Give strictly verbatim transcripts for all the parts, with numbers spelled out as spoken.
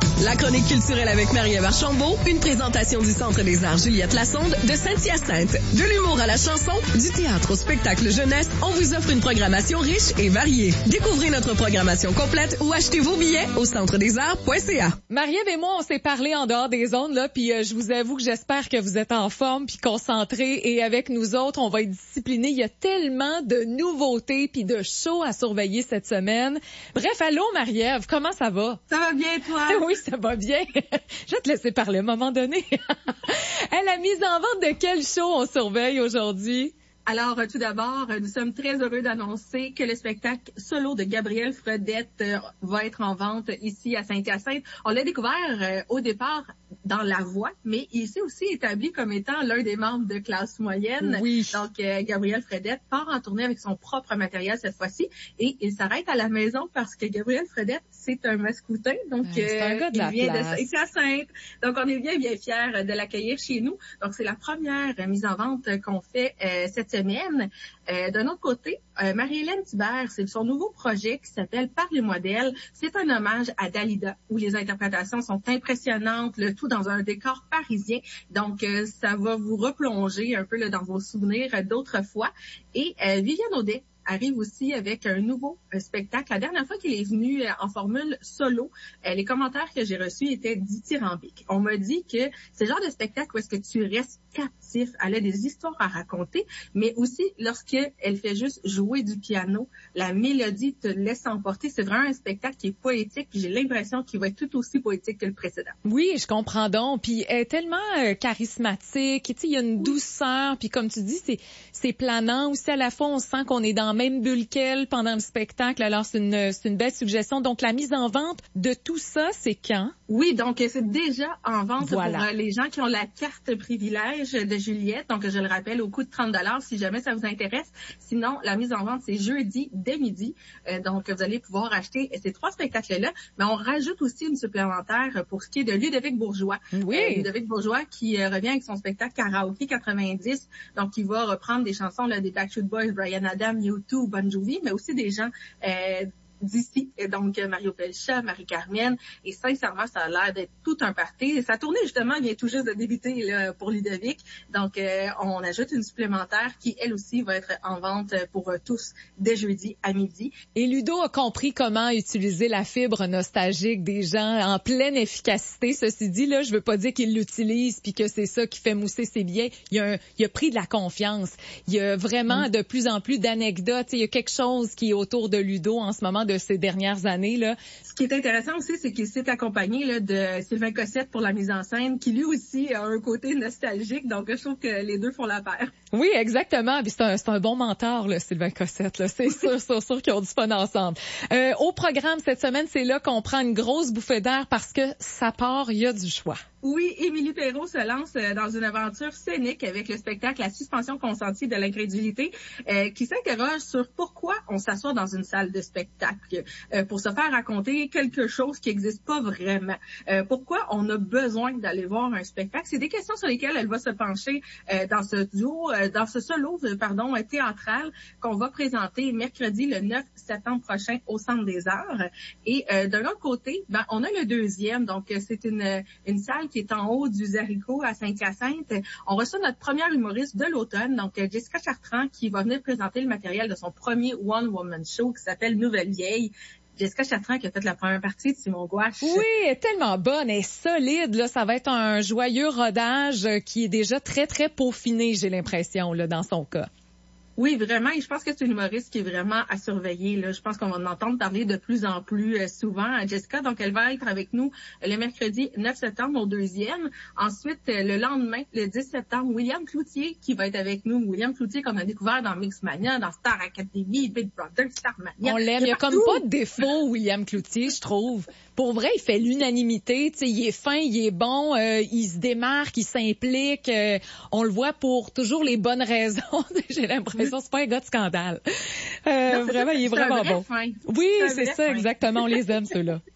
La chronique culturelle avec Marie-Ève Archambault, une présentation du Centre des arts Juliette Lassonde de Saint-Hyacinthe. De l'humour à la chanson, du théâtre au spectacle jeunesse, on vous offre une programmation riche et variée. Découvrez notre programmation complète ou achetez vos billets au centre des arts point c a. Marie-Ève et moi, on s'est parlé en dehors des ondes, là, puis euh, je vous avoue que j'espère que vous êtes en forme puis concentrés, et avec nous autres, on va être disciplinés. Il y a tellement de nouveautés puis de shows à surveiller cette semaine. Bref, allô Marie-Ève, comment ça va? Ça va bien, toi? Oui, ça va bien. Je vais te laisser parler à un moment donné. Elle a mise en vente de quel show on surveille aujourd'hui? Alors, tout d'abord, nous sommes très heureux d'annoncer que le spectacle solo de Gabrielle Fredette euh, va être en vente ici à Saint-Hyacinthe. On l'a découvert euh, au départ dans La Voix, mais il s'est aussi établi comme étant l'un des membres de classe moyenne. Oui. Donc, euh, Gabrielle Fredette part en tournée avec son propre matériel cette fois-ci, et il s'arrête à la maison parce que Gabrielle Fredette, c'est un mascoutin, donc ouais, c'est un gars de il la vient place. de Saint-Hyacinthe. Donc, on est bien, bien fiers de l'accueillir chez nous. Donc, c'est la première mise en vente qu'on fait euh, cette semaine. Euh, d'un autre côté, euh, Marie-Hélène Thibert, c'est son nouveau projet qui s'appelle Parlez-moi d'elle. C'est un hommage à Dalida, où les interprétations sont impressionnantes, le tout dans un décor parisien. Donc, euh, ça va vous replonger un peu là, dans vos souvenirs euh, d'autrefois. Et euh, Viviane Audet arrive aussi avec un nouveau euh, spectacle. La dernière fois qu'il est venu euh, en formule solo, euh, les commentaires que j'ai reçus étaient dithyrambiques. On m'a dit que c'est le genre de spectacle où est-ce que tu restes captif. Elle a des histoires à raconter, mais aussi lorsque elle fait juste jouer du piano, la mélodie te laisse emporter. C'est vraiment un spectacle qui est poétique. J'ai l'impression qu'il va être tout aussi poétique que le précédent. Oui, je comprends donc. Puis elle est tellement euh, charismatique. Tu sais, il y a une douceur. Puis comme tu dis, c'est c'est planant aussi. À la fois, on sent qu'on est dans la même bulle qu'elle pendant le spectacle. Alors c'est une c'est une belle suggestion. Donc la mise en vente de tout ça, c'est quand? Oui, donc c'est déjà en vente voilà. pour euh, les gens qui ont la carte privilège de Juliette. Donc je le rappelle, au coût de trente dollars si jamais ça vous intéresse. Sinon, la mise en vente, c'est jeudi dès midi. Euh, donc vous allez pouvoir acheter ces trois spectacles-là. Mais on rajoute aussi une supplémentaire pour ce qui est de Ludovic Bourgeois. Oui. Euh, Ludovic Bourgeois qui euh, revient avec son spectacle Karaoke quatre-vingt-dix. Donc il va reprendre des chansons là, des Backstreet Boys, Bryan Adams, U deux, Bon Jovi, mais aussi des gens euh, d'ici, donc Mario Pelcha, Marie-Carmen, et sincèrement, ça a l'air d'être tout un party. Sa tournée, justement, vient tout juste de débuter là, pour Ludovic, donc euh, on ajoute une supplémentaire qui, elle aussi, va être en vente pour euh, tous dès jeudi à midi. Et Ludo a compris comment utiliser la fibre nostalgique des gens en pleine efficacité. Ceci dit, là, je veux pas dire qu'il l'utilise puis que c'est ça qui fait mousser ses billets. Il a, un, il a pris de la confiance. Il y a vraiment mmh. de plus en plus d'anecdotes. Il y a quelque chose qui est autour de Ludo en ce moment de ces dernières années, là. Ce qui est intéressant aussi, c'est qu'il s'est accompagné là, de Sylvain Cossette pour la mise en scène, qui lui aussi a un côté nostalgique. Donc, je trouve que les deux font la paire. Oui, exactement. Puis c'est un, c'est un bon mentor, là, Sylvain Cossette. Là. C'est sûr, sûr, sûr qu'ils ont du fun ensemble. Euh, au programme cette semaine, c'est là qu'on prend une grosse bouffée d'air parce que ça part, il y a du choix. Oui, Émilie Perrault se lance dans une aventure scénique avec le spectacle La suspension consentie de l'incrédulité, euh, qui s'interroge sur pourquoi on s'assoit dans une salle de spectacle euh, pour se faire raconter quelque chose qui n'existe pas vraiment. Euh, pourquoi on a besoin d'aller voir un spectacle? C'est des questions sur lesquelles elle va se pencher euh, dans ce duo, euh, dans ce solo, pardon, théâtral qu'on va présenter mercredi le neuf septembre prochain au Centre des Arts. Et euh, d'un autre côté, ben, on a le deuxième, donc c'est une, une salle qui est en haut du Zarico à Saint-Hyacinthe. On reçoit notre première humoriste de l'automne, donc Jessica Chartrand, qui va venir présenter le matériel de son premier one-woman show qui s'appelle Nouvelle Vieille. Jessica Chartrand qui a fait la première partie de Simon Gouache. Oui, elle est tellement bonne, elle est solide. Là, ça va être un joyeux rodage qui est déjà très, très peaufiné, j'ai l'impression, là, dans son cas. Oui, vraiment. Et je pense que c'est une humoriste qui est vraiment à surveiller. Là. Je pense qu'on va en entendre parler de plus en plus euh, souvent à Jessica. Donc, elle va être avec nous le mercredi neuf septembre au deuxième. Ensuite, euh, le lendemain, le dix septembre, William Cloutier qui va être avec nous. William Cloutier qu'on a découvert dans Mixmania, dans Star Academy, Big Brother, Starmania. On l'aime. Il n'y a comme pas de défaut, William Cloutier, je trouve. Pour vrai, il fait l'unanimité. Tu sais, il est fin, il est bon, euh, il se démarque, il s'implique. Euh, on le voit pour toujours les bonnes raisons. J'ai l'impression que c'est pas un gars de scandale. Euh, non, vraiment, ça, il est vraiment bon. Fin. Oui, c'est, c'est ça, fin. Exactement. On les aime, ceux-là.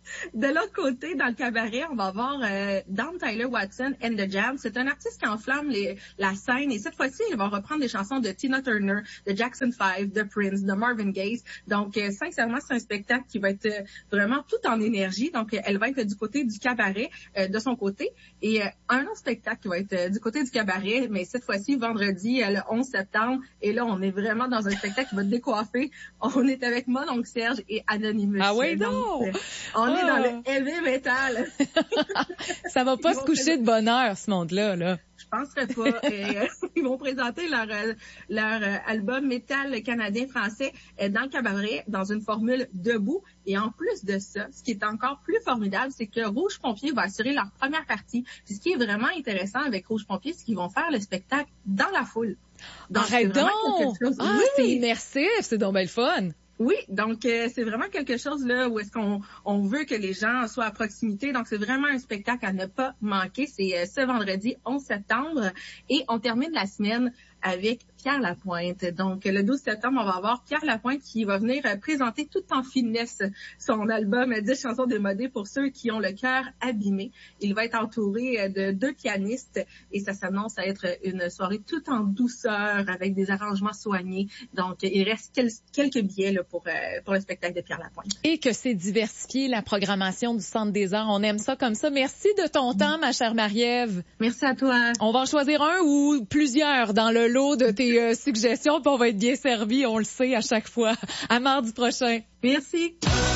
De l'autre côté, dans le cabaret, on va voir euh, Don Tyler Watson and the Jam. C'est un artiste qui enflamme les, la scène et cette fois-ci, il va reprendre des chansons de Tina Turner, de Jackson five, de Prince, de Marvin Gaye. Donc, euh, sincèrement, c'est un spectacle qui va être euh, vraiment tout en énergie. Donc, euh, elle va être du côté du cabaret euh, de son côté. Et euh, un autre spectacle qui va être euh, du côté du cabaret, mais cette fois-ci, vendredi, euh, le onze septembre. Et là, on est vraiment dans un spectacle qui va te décoiffer. On est avec mon oncle Serge et Anonymous. Ah oui, non! Donc, euh, on oh. est dans le heavy metal. Ça va pas se coucher de bonne heure, ce monde-là, là. Je penserais pas. Et, euh, ils vont présenter leur euh, leur euh, album métal canadien-français euh, dans le cabaret, dans une formule debout. Et en plus de ça, ce qui est encore plus formidable, c'est que Rouge Pompier va assurer leur première partie. Puis ce qui est vraiment intéressant avec Rouge Pompier, c'est qu'ils vont faire le spectacle dans la foule. Donc, Arrête donc! Chose... Ah, oui, c'est immersif, c'est donc belle fun. Oui, donc euh, c'est vraiment quelque chose là où est-ce qu'on on veut que les gens soient à proximité. Donc c'est vraiment un spectacle à ne pas manquer. C'est euh, ce vendredi onze septembre et on termine la semaine avec Pierre Lapointe. Donc, le douze septembre, on va avoir Pierre Lapointe qui va venir présenter tout en finesse son album dix chansons démodées pour ceux qui ont le cœur abîmé. Il va être entouré de deux pianistes et ça s'annonce à être une soirée tout en douceur avec des arrangements soignés. Donc, il reste quel- quelques billets là, pour, euh, pour le spectacle de Pierre Lapointe. Et que c'est diversifié la programmation du Centre des Arts. On aime ça comme ça. Merci de ton mmh. temps, ma chère Marie-Ève. Merci à toi. On va en choisir un ou plusieurs dans le lot de tes euh, suggestions, puis on va être bien servi, on le sait à chaque fois. À mardi prochain. Merci.